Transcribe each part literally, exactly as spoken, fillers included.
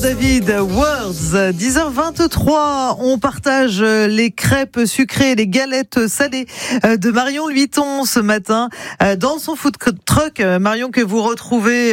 David, Words, dix heures vingt-trois, on partage les crêpes sucrées, les galettes salées de Marion Luiton ce matin dans son food truck. Marion que vous retrouvez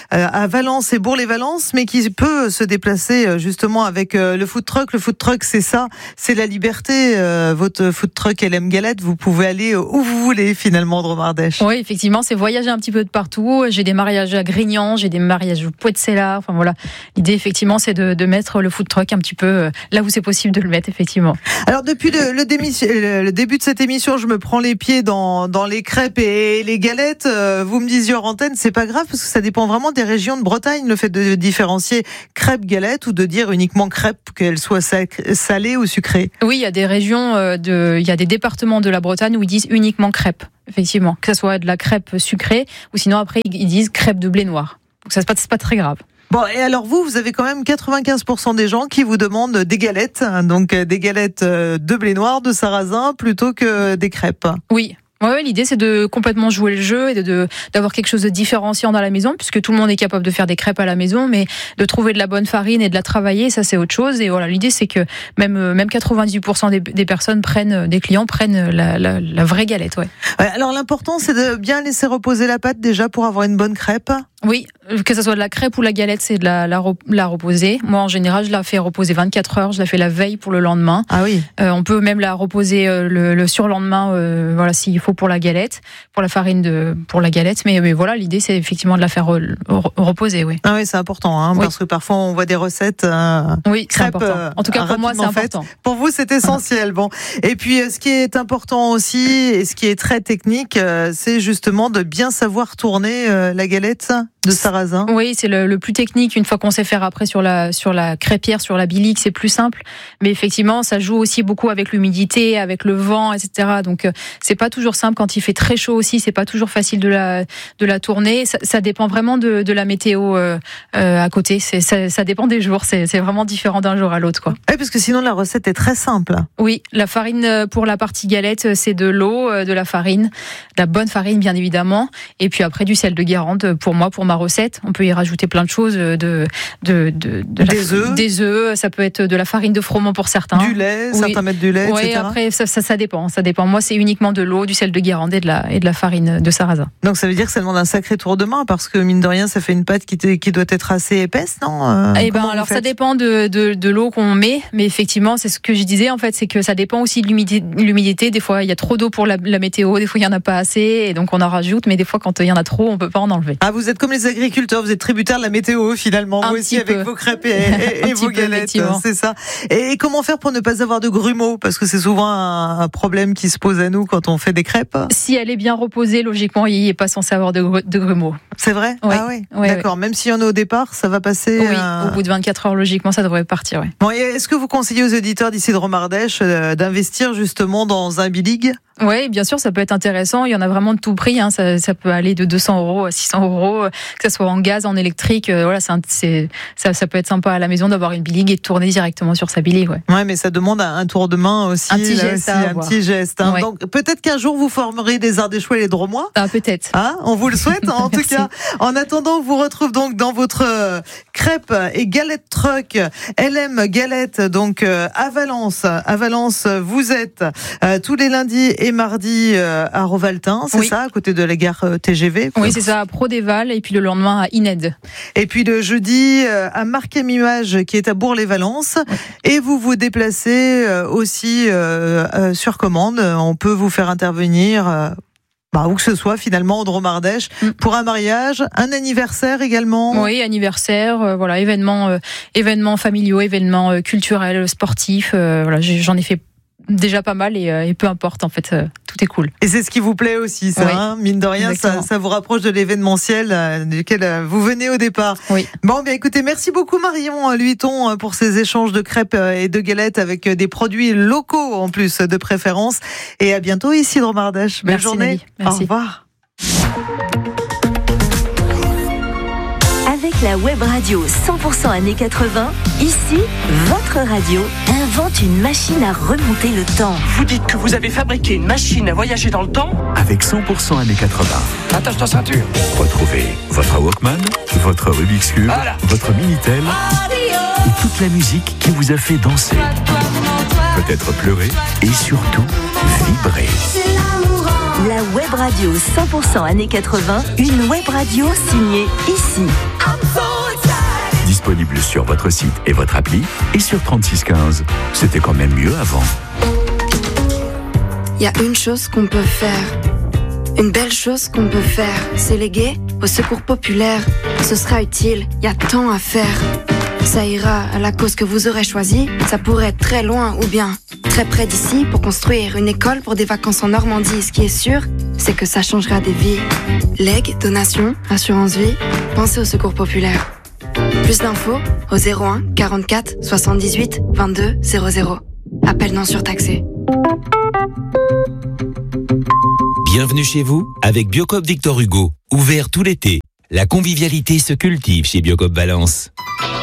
à Valence et Bourg-les-Valences, mais qui peut se déplacer justement avec le food truck. Le food truck, c'est ça, c'est la liberté. Votre food truck L M Galette, vous pouvez aller où vous voulez finalement, Dromardèche. Oui, effectivement, c'est voyager un petit peu de partout. J'ai des mariages à Grignan, j'ai des mariages au Poidsela. Enfin voilà, l'idée effectivement, c'est de, de mettre le food truck un petit peu là où c'est possible de le mettre, effectivement. Alors depuis le, le, démission, le début de cette émission, je me prends les pieds dans, dans les crêpes et les galettes. Vous me disiez hors antenne, c'est pas grave parce que ça dépend vraiment des régions de Bretagne, le fait de différencier crêpes, galettes ou de dire uniquement crêpes, qu'elles soient salées ou sucrées. Oui, il y a des régions, de, il y a des départements de la Bretagne où ils disent uniquement crêpes, effectivement, que ce soit de la crêpe sucrée ou sinon après ils disent crêpes de blé noir. Donc ça c'est pas, c'est pas très grave. Bon, et alors vous, vous avez quand même quatre-vingt-quinze pour cent des gens qui vous demandent des galettes, hein, donc des galettes de blé noir, de sarrasin, plutôt que des crêpes. Oui. Ouais, l'idée c'est de complètement jouer le jeu et de, de d'avoir quelque chose de différenciant dans la maison, puisque tout le monde est capable de faire des crêpes à la maison, mais de trouver de la bonne farine et de la travailler, ça c'est autre chose. Et voilà, l'idée c'est que même même quatre-vingt-dix pour cent des, des personnes prennent, des clients prennent la, la, la vraie galette. Ouais. Ouais, alors l'important c'est de bien laisser reposer la pâte déjà pour avoir une bonne crêpe. Oui, que ce soit de la crêpe ou la galette, c'est de la, la, la reposer. Moi, en général, je la fais reposer vingt-quatre heures. Je la fais la veille pour le lendemain. Ah oui. Euh, on peut même la reposer euh, le, le surlendemain, euh, voilà, s'il faut pour la galette, pour la farine de, pour la galette. Mais, mais voilà, l'idée, c'est effectivement de la faire re, re, reposer, oui. Ah oui, c'est important, hein, oui. Parce que parfois on voit des recettes. Euh, oui, c'est crêpes, important. En tout cas, pour moi, c'est important. Faites. Pour vous, c'est essentiel. Bon. Et puis, ce qui est important aussi, et ce qui est très technique, euh, c'est justement de bien savoir tourner euh, la galette de sarrasin. Oui, c'est le, le plus technique. Une fois qu'on sait faire après sur la sur la crêpière, sur la bilique, c'est plus simple. Mais effectivement, ça joue aussi beaucoup avec l'humidité, avec le vent, et cetera. Donc, euh, c'est pas toujours simple quand il fait très chaud aussi. C'est pas toujours facile de la de la tourner. Ça, ça dépend vraiment de, de la météo euh, euh, à côté. C'est ça, ça dépend des jours. C'est c'est vraiment différent d'un jour à l'autre, quoi. Oui, parce que sinon la recette est très simple. Oui, la farine pour la partie galette, c'est de l'eau, de la farine, de la bonne farine bien évidemment, et puis après du sel de Guérande pour moi, pour ma recette. On peut y rajouter plein de choses, de, de, de, de des la, œufs, des œufs, ça peut être de la farine de froment pour certains, du lait, oui. Certains mettent du lait, oui, et cetera. Après ça, ça, ça dépend, ça dépend. Moi, c'est uniquement de l'eau, du sel de Guérande et de la et de la farine de sarrasin. Donc ça veut dire que ça demande un sacré tour de main parce que mine de rien, ça fait une pâte qui, qui doit être assez épaisse, non euh, Eh ben alors ça dépend de, de, de l'eau qu'on met, mais effectivement, c'est ce que je disais en fait, c'est que ça dépend aussi de l'humidité. l'humidité. Des fois, il y a trop d'eau pour la, la météo, des fois il y en a pas assez, et donc on en rajoute. Mais des fois, quand il y en a trop, on peut pas en enlever. Ah, vous êtes comme les agriculteurs, vous êtes tributaire de la météo finalement, un vous aussi avec peu. vos crêpes et, et, et vos galettes, c'est ça. Et comment faire pour ne pas avoir de grumeaux, parce que c'est souvent un, un problème qui se pose à nous quand on fait des crêpes. Si elle est bien reposée, logiquement, il n'est pas censé avoir de, de grumeaux. C'est vrai. Oui. Ah oui. Oui, d'accord. Oui. Même s'il y en a au départ, ça va passer. Oui. Euh... Au bout de vingt-quatre heures, logiquement, ça devrait partir. Oui. Bon, est-ce que vous conseillez aux auditeurs d'ici de Dromardèche euh, d'investir justement dans un biligue? Oui, bien sûr, ça peut être intéressant. Il y en a vraiment de tout prix. Hein. Ça, ça peut aller de deux cents euros à six cents euros, que ce soit en gaz, en électrique. Euh, voilà, c'est, un, c'est ça, ça peut être sympa à la maison d'avoir une biligue et de tourner directement sur sa biligue. Ouais. Ouais, mais ça demande un tour de main aussi. Un petit là geste. Aussi, un petit geste. Hein. Ouais. Donc peut-être qu'un jour vous formerez des Ardéchois et les Dromois. Ah, peut-être. Hein, on vous le souhaite. En tout cas, en attendant, on vous retrouve donc dans votre euh, crêpe et galette truck L M Galette, donc euh, à Valence. À Valence, vous êtes euh, tous les lundis et mardis. Euh, à Rovaltin, c'est oui. ça, à côté de la gare T G V. Oui, c'est ça, à Prodéval, et puis le lendemain à Ined. Et puis le jeudi à Marquem-Image, qui est à Bourg-les-Valences. Oui. Et vous vous déplacez aussi euh, euh, sur commande. On peut vous faire intervenir. Euh, Bah, où que ce soit finalement au Dromardèche mm. pour un mariage, un anniversaire également. Oui, anniversaire, euh, voilà, événements, euh, événements familiaux, événements euh, culturels, sportifs. Euh, voilà, j'en ai fait déjà pas mal et, euh, et peu importe en fait, euh, tout est cool. Et c'est ce qui vous plaît aussi, ça, oui. hein, mine de rien, ça, ça vous rapproche de l'événementiel euh, duquel euh, vous venez au départ. Oui. Bon, bien écoutez, merci beaucoup Marion Luiton pour ces échanges de crêpes et de galettes avec des produits locaux en plus de préférence. Et à bientôt ici de Dromardèche. Belle merci, journée. Merci. Au revoir. Avec la web radio cent pour cent années quatre-vingts, ici, votre radio invente une machine à remonter le temps. Vous dites que vous avez fabriqué une machine à voyager dans le temps ? Avec cent pour cent années quatre-vingts. Attache ta ceinture. Retrouvez votre Walkman, votre Rubik's Cube, voilà. votre Minitel. Radio toute la musique qui vous a fait danser, peut-être pleurer et surtout vibrer. La web radio cent pour cent années quatre-vingts, une web radio signée ici. Disponible sur votre site et votre appli et sur trente-six quinze. C'était quand même mieux avant. Il y a une chose qu'on peut faire, une belle chose qu'on peut faire, c'est léguer au secours populaire. Ce sera utile, il y a tant à faire. Ça ira à la cause que vous aurez choisie, ça pourrait être très loin ou bien très près d'ici pour construire une école pour des vacances en Normandie. Ce qui est sûr, c'est que ça changera des vies. Legs, donations, assurance vie, pensez au secours populaire. Plus d'infos au zéro un quarante-quatre soixante-dix-huit vingt-deux zéro zéro. Appel non surtaxé. Bienvenue chez vous avec Biocoop Victor Hugo. Ouvert tout l'été. La convivialité se cultive chez Biocoop Valence.